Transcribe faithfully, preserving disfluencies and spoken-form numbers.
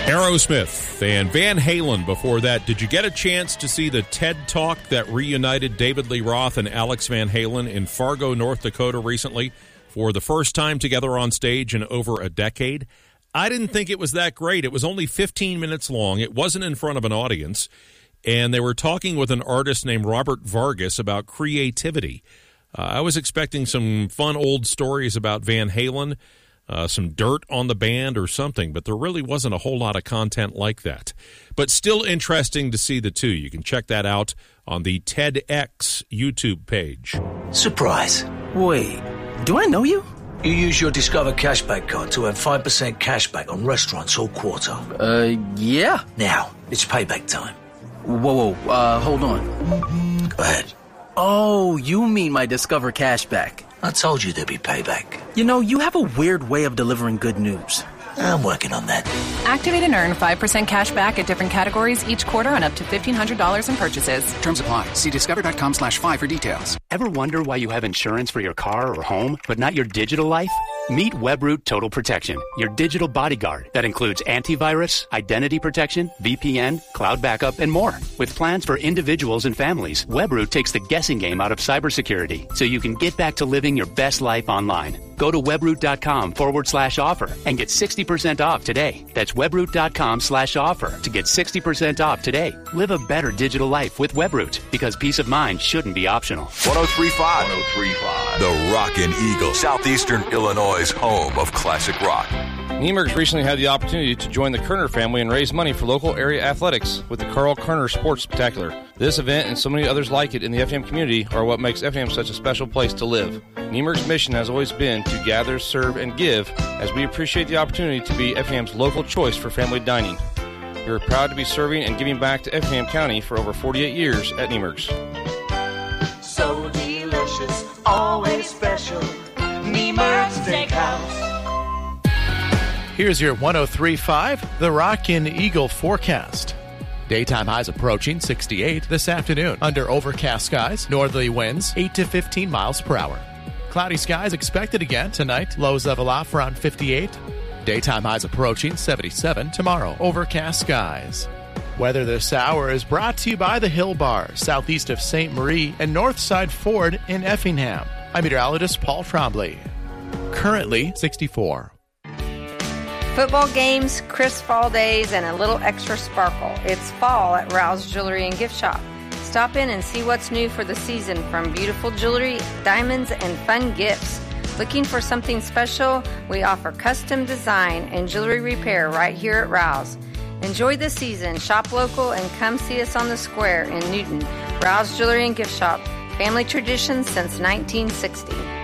Aerosmith and Van Halen before that. Did you get a chance to see the TED Talk that reunited David Lee Roth and Alex Van Halen in Fargo, North Dakota recently for the first time together on stage in over a decade? I didn't think it was that great. It was only fifteen minutes long. It wasn't in front of an audience. And they were talking with an artist named Robert Vargas about creativity. Uh, I was expecting some fun old stories about Van Halen, Uh, some dirt on the band or something, but there really wasn't a whole lot of content like that. But still interesting to see the two. You can check that out on the TEDx YouTube page. Surprise. Wait, do I know you? You use your Discover Cashback card to have five percent cashback on restaurants all quarter. Uh, yeah. Now, it's payback time. Whoa, whoa, uh, hold on. Go ahead. Oh, you mean my Discover Cashback. I told you there'd be payback. You know, you have a weird way of delivering good news. I'm working on that. Activate and earn five percent cash back at different categories each quarter on up to fifteen hundred dollars in purchases. Terms apply. See discover.com slash five for details. Ever wonder why you have insurance for your car or home, but not your digital life? Meet Webroot Total Protection, your digital bodyguard that includes antivirus, identity protection, V P N, cloud backup, and more. With plans for individuals and families, Webroot takes the guessing game out of cybersecurity so you can get back to living your best life online. Go to webroot.com forward slash offer and get sixty percent off today. That's webroot.com slash offer to get sixty percent off today. Live a better digital life with Webroot, because peace of mind shouldn't be optional. one oh three point five. one oh three point five. The Rockin' Eagle, Southeastern Illinois' home of classic rock. Niemergs recently had the opportunity to join the Kerner family and raise money for local area athletics with the Carl Kerner Sports Spectacular. This event and so many others like it in the F M community are what makes F M such a special place to live. Niemergs' mission has always been to gather, serve, and give, as we appreciate the opportunity to be F M's local choice for family dining. We are proud to be serving and giving back to Effingham County for over forty-eight years at Niemergs. So delicious, always special, Niemergs Steakhouse. Here's your one oh three point five, the Rockin' Eagle forecast. Daytime highs approaching sixty-eight this afternoon. Under overcast skies, northerly winds eight to fifteen miles per hour. Cloudy skies expected again tonight. Lows level off around fifty-eight. Daytime highs approaching seventy-seven tomorrow. Overcast skies. Weather this hour is brought to you by the Hill Bar, southeast of Saint Marie and Northside Ford in Effingham. I'm meteorologist Paul Trombley. Currently sixty-four. Football games, crisp fall days, and a little extra sparkle. It's fall at Rouse Jewelry and Gift Shop. Stop in and see what's new for the season, from beautiful jewelry, diamonds, and fun gifts. Looking for something special? We offer custom design and jewelry repair right here at Rouse. Enjoy the season, shop local, and come see us on the square in Newton. Rouse Jewelry and Gift Shop, family tradition since nineteen sixty.